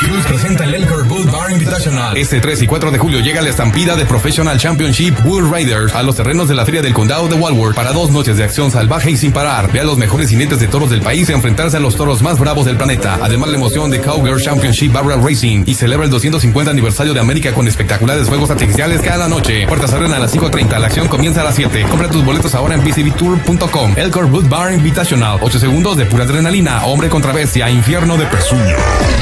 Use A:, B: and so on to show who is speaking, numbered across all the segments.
A: Cruz presenta el Elkhart Bull Bar Invitational. Este 3 y 4 de julio llega la estampida de Professional Championship Bull Riders a los terrenos de la Feria del Condado de Walworth para 2 noches de acción salvaje y sin parar. Ve a los mejores jinetes de toros del país enfrentarse a los toros más bravos del planeta. Además, la emoción de Cowgirl Championship Barrel Racing y celebra el 250 aniversario de América con espectaculares juegos artificiales cada noche. Puertas abren a las 5:30. La acción comienza a las 7. Compra tus boletos ahora en bcbtour.com. Elkhart Bull Bar Invitational. 8 segundos de pura adrenalina. Hombre contra bestia. Infierno de pezuña.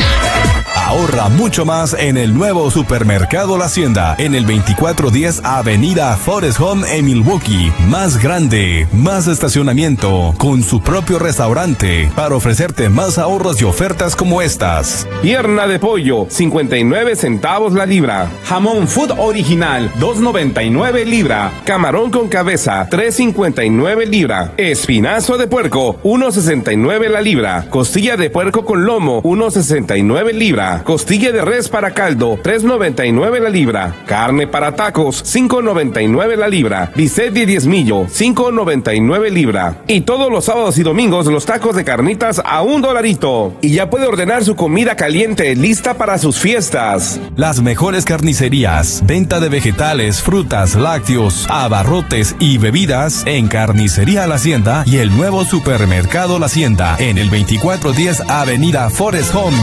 B: Ahorra mucho más en el nuevo Supermercado La Hacienda, en el 2410 Avenida Forest Home en Milwaukee. Más grande, más estacionamiento, con su propio restaurante, para ofrecerte más ahorros y ofertas como estas.
C: Pierna de pollo, 59 centavos la libra. Jamón Food original, 2.99 libra. Camarón con cabeza, 3.59 libra. Espinazo de puerco, 1.69 la libra. Costilla de puerco con lomo, 1.69 libra. Costilla de res para caldo, 3.99 la libra. Carne para tacos, 5.99 la libra. Bistec de diezmillo, 5.99 libra. Y todos los sábados y domingos los tacos de carnitas a $1. Y ya puede ordenar su comida caliente lista para sus fiestas.
B: Las mejores carnicerías, venta de vegetales, frutas, lácteos, abarrotes y bebidas en Carnicería La Hacienda y el nuevo Supermercado La Hacienda en el 2410 Avenida Forest Home.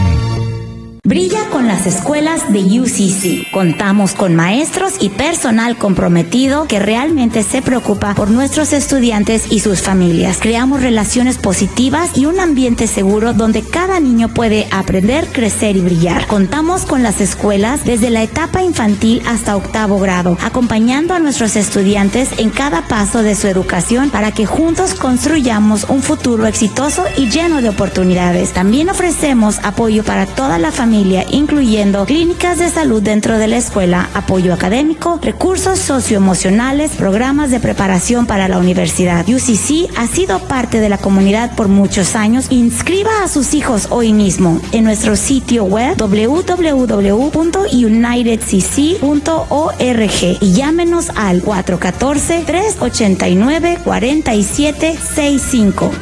D: Brilla con las escuelas de UCC. Contamos con maestros y personal comprometido que realmente se preocupa por nuestros estudiantes y sus familias. Creamos relaciones positivas y un ambiente seguro donde cada niño puede aprender, crecer y brillar. Contamos con las escuelas desde la etapa infantil hasta 8º grado, acompañando a nuestros estudiantes en cada paso de su educación para que juntos construyamos un futuro exitoso y lleno de oportunidades. También ofrecemos apoyo para toda la familia, incluyendo clínicas de salud dentro de la escuela, apoyo académico, recursos socioemocionales, programas de preparación para la universidad. UCC ha sido parte de la comunidad por muchos años. Inscriba a sus hijos hoy mismo en nuestro sitio web www.unitedcc.org y llámenos al 414-389-4765.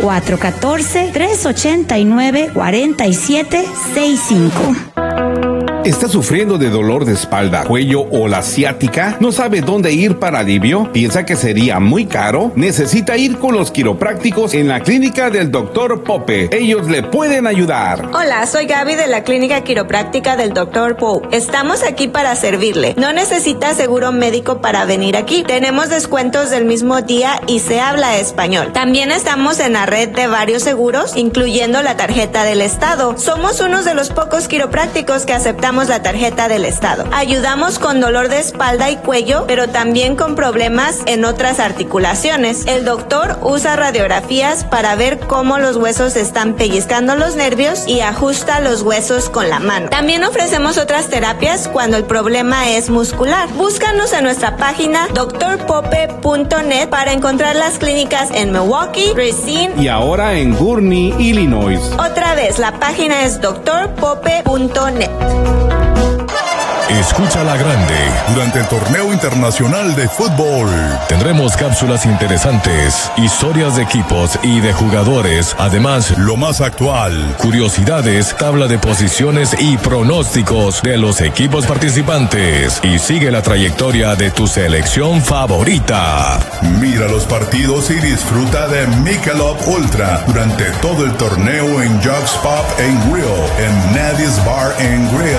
D: 414-389-4765.
C: ¿Está sufriendo de dolor de espalda, cuello o la ciática? ¿No sabe dónde ir para alivio? ¿Piensa que sería muy caro? Necesita ir con los quiroprácticos en la clínica del Dr. Pope. Ellos le pueden ayudar.
E: Hola, soy Gaby de la clínica quiropráctica del Dr. Pope. Estamos aquí para servirle. No necesita seguro médico para venir aquí. Tenemos descuentos del mismo día y se habla español. También estamos en la red de varios seguros, incluyendo la tarjeta del Estado. Somos unos de los pocos quiroprácticos que aceptamos la tarjeta del Estado. Ayudamos con dolor de espalda y cuello, pero también con problemas en otras articulaciones. El doctor usa radiografías para ver cómo los huesos están pellizcando los nervios y ajusta los huesos con la mano. También ofrecemos otras terapias cuando el problema es muscular. Búscanos en nuestra página drpope.net para encontrar las clínicas en Milwaukee, Racine
C: y ahora en Gurnee, Illinois.
E: Otra vez, la página es drpope.net.
B: Escucha la grande durante el torneo internacional de fútbol. Tendremos cápsulas interesantes, historias de equipos y de jugadores. Además, lo más actual, curiosidades, tabla de posiciones y pronósticos de los equipos participantes. Y sigue la trayectoria de tu selección favorita. Mira los partidos y disfruta de Michelob Ultra durante todo el torneo en Jocks Pub and Grill en Nady's Bar and Grill.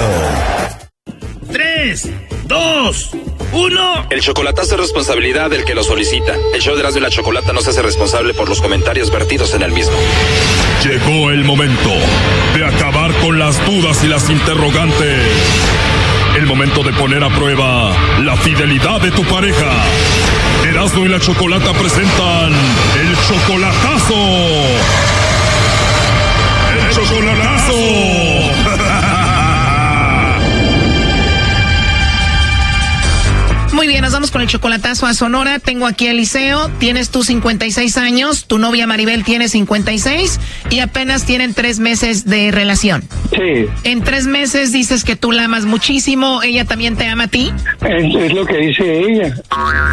F: 3, 2, 1.
G: El chocolatazo es responsabilidad del que lo solicita. El show de Erasmo y la Chocolata no se hace responsable por los comentarios vertidos en el mismo.
F: Llegó el momento de acabar con las dudas y las interrogantes. El momento de poner a prueba la fidelidad de tu pareja. Erasmo y la Chocolata presentan el chocolatazo. ¡El chocolatazo!
H: Muy bien, nos vamos con el chocolatazo a Sonora. Tengo aquí a Eliseo. Tienes tú 56 años, tu novia Maribel tiene 56 y apenas tienen 3 meses de relación.
I: Sí.
H: En 3 meses dices que tú la amas muchísimo. ¿Ella también te ama a ti?
I: Es lo que dice ella.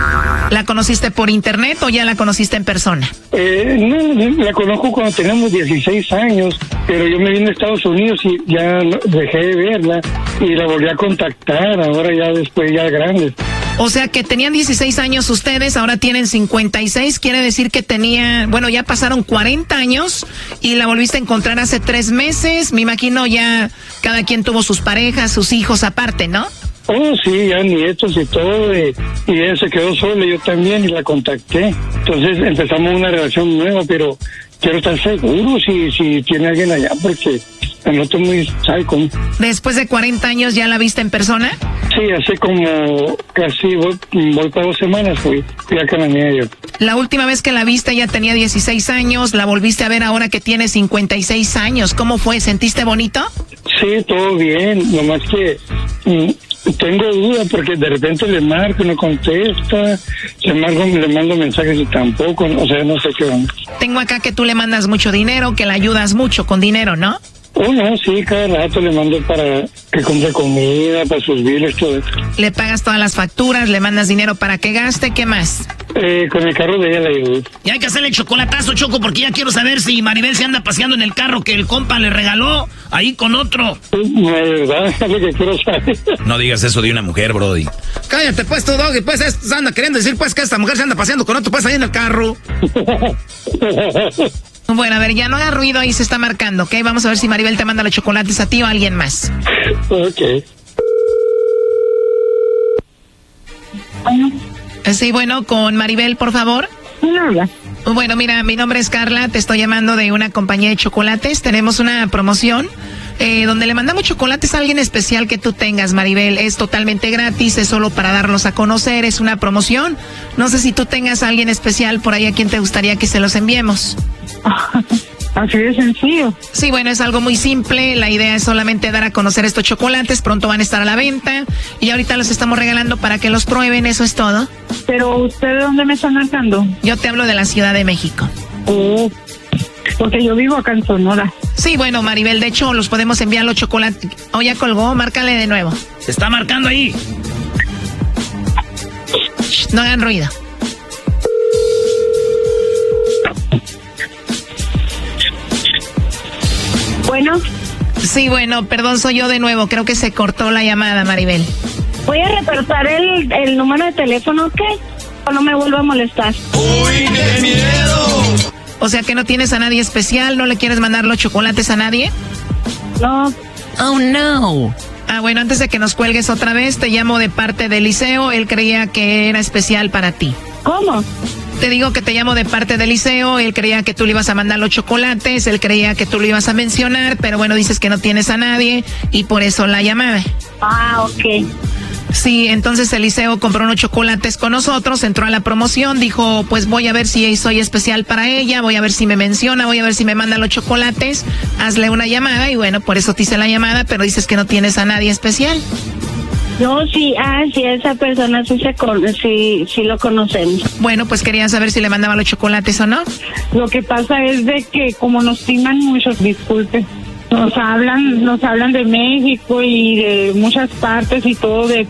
H: ¿La conociste por internet o ya la conociste en persona?
I: No, la conozco cuando teníamos 16 años, pero yo me vine a Estados Unidos y ya dejé de verla y la volví a contactar, ahora ya después ya grande.
H: O sea que tenían 16 años ustedes, ahora tienen 56, quiere decir que ya pasaron 40 años y la volviste a encontrar hace 3 meses, me imagino ya cada quien tuvo sus parejas, sus hijos aparte, ¿no?
I: Oh, sí, ya nietos y todo, y ella se quedó sola, yo también, y la contacté. Entonces empezamos una relación nueva, pero quiero estar seguro si tiene alguien allá, porque no estoy muy psycho.
H: ¿Después de 40 años ya la viste en persona?
I: Sí, hace como casi, voy para 2 semanas, fui a Cananea yo.
H: La última vez que la viste ya tenía 16 años, la volviste a ver ahora que tiene 56 años. ¿Cómo fue? ¿Sentiste bonito?
I: Sí, todo bien, nomás que tengo dudas porque de repente le marco, no contesta, le mando mensajes y tampoco, o sea, no sé qué onda.
H: Tengo acá que tú le mandas mucho dinero, que le ayudas mucho con dinero, ¿no?
I: Oh, no, sí, cada rato le mando para que compre comida, para sus biles, todo eso.
H: Le pagas todas las facturas, le mandas dinero para que gaste, ¿qué más?
I: Con el carro de ella le ayudo.
J: Y hay que hacerle chocolatazo, Choco, porque ya quiero saber si Maribel se anda paseando en el carro que el compa le regaló ahí con otro.
I: No, de verdad, es lo que quiero saber.
K: No digas eso de una mujer, brody.
J: Cállate, pues, tú, Doggy, pues, anda queriendo decir, pues, que esta mujer se anda paseando con otro, pues, ahí en el carro.
H: Bueno, a ver, ya no haga ruido, ahí se está marcando, ¿ok? Vamos a ver si Maribel te manda los chocolates a ti o a alguien más.
I: Ok.
H: Sí, bueno, con Maribel, por favor.
L: Hola.
H: Bueno, mira, mi nombre es Carla, te estoy llamando de una compañía de chocolates. Tenemos una promoción donde le mandamos chocolates a alguien especial que tú tengas, Maribel. Es totalmente gratis, es solo para darlos a conocer, es una promoción. No sé si tú tengas a alguien especial por ahí a quien te gustaría que se los enviemos.
L: Así de sencillo.
H: Sí, bueno, es algo muy simple. La idea es solamente dar a conocer estos chocolates. Pronto van a estar a la venta y ahorita los estamos regalando para que los prueben. Eso es todo.
L: Pero ¿usted de dónde me está marcando?
H: Yo te hablo de la Ciudad de México.
L: Oh, porque yo vivo acá en Sonora.
H: Sí, bueno, Maribel, de hecho los podemos enviar los chocolates. Oh, ya colgó, márcale de nuevo.
J: Se está marcando ahí.
H: Shh, no hagan ruido.
L: Bueno.
H: Sí, bueno, perdón, soy yo de nuevo. Creo que se cortó la llamada, Maribel.
L: Voy a reportar el número de teléfono, ¿ok? O no me vuelva a molestar.
K: ¡Uy, qué miedo!
H: O sea que no tienes a nadie especial, ¿no le quieres mandar los chocolates a nadie?
L: No.
H: Oh, no. Ah, bueno, antes de que nos cuelgues otra vez, te llamo de parte de Eliseo. Él creía que era especial para ti.
L: ¿Cómo?
H: Te digo que te llamo de parte de Eliseo. Él creía que tú le ibas a mandar los chocolates. Él creía que tú lo ibas a mencionar. Pero bueno, dices que no tienes a nadie. Y por eso la llamada.
L: Ah, ok.
H: Sí, entonces Eliseo compró unos chocolates con nosotros. Entró a la promoción. Dijo, pues voy a ver si soy especial para ella. Voy a ver si me menciona. Voy a ver si me manda los chocolates. Hazle una llamada. Y bueno, por eso te hice la llamada. Pero dices que no tienes a nadie especial.
L: No, sí, sí, esa persona sí lo conocemos.
H: Bueno, pues quería saber si le mandaba los chocolates o no.
L: Lo que pasa es de que como nos timan mucho, disculpe, nos hablan de México y de muchas partes y todo, de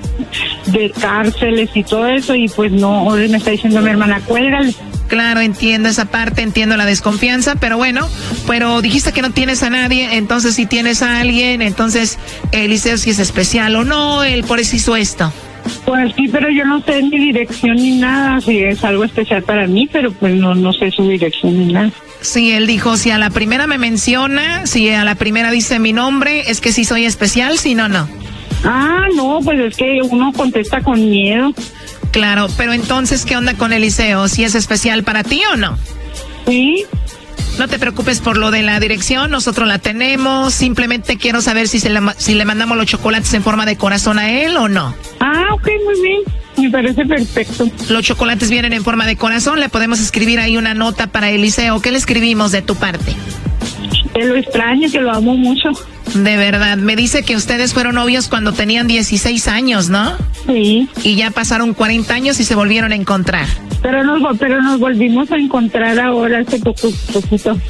L: cárceles y todo eso, y pues no, hoy me está diciendo mi hermana, cuélgale.
H: Claro, entiendo esa parte, entiendo la desconfianza, pero bueno, pero dijiste que no tienes a nadie, entonces si tienes a alguien, entonces Eliseo si es especial o no, él por eso hizo esto.
L: Pues sí, pero yo no sé ni dirección ni nada, si es algo especial para mí, pero pues no sé su dirección ni nada.
H: Sí, él dijo, si a la primera me menciona, si a la primera dice mi nombre, es que sí soy especial, si no, no.
L: Ah, no, pues es que uno contesta con miedo.
H: Claro, pero entonces, ¿qué onda con Eliseo? ¿Si es especial para ti o no?
L: Sí.
H: No te preocupes por lo de la dirección, nosotros la tenemos. Simplemente quiero saber si le mandamos los chocolates en forma de corazón a él o no.
L: Ah, ok, muy bien. Me parece perfecto.
H: Los chocolates vienen en forma de corazón, le podemos escribir ahí una nota para Eliseo. ¿Qué le escribimos de tu parte?
L: Que lo extraño, que lo amo mucho.
H: De verdad, me dice que ustedes fueron novios cuando tenían 16 años, ¿no?
L: Sí.
H: Y ya pasaron 40 años y se volvieron a encontrar.
L: Pero nos volvimos a encontrar ahora hace poquito.